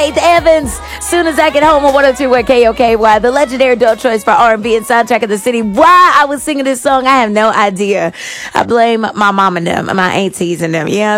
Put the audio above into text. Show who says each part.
Speaker 1: Faith Evans. Soon as I get home on 102.1 KOKY, the legendary adult choice for R&B and soundtrack of the city. Why I was singing this song, I have no idea. I blame my mom and them, and my aunties and them. Yeah.